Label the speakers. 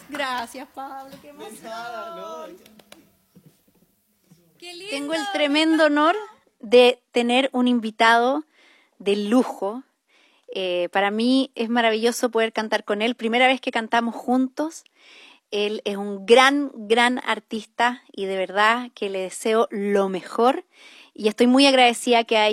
Speaker 1: Gracias, Pablo, qué emoción.
Speaker 2: Nada, no.
Speaker 1: Qué lindo.
Speaker 3: Tengo el tremendo honor de tener un invitado de lujo. Para mí es maravilloso poder cantar con él. Primera vez que cantamos juntos. Él es un gran artista y de verdad que le deseo lo mejor. Y estoy muy agradecida que haya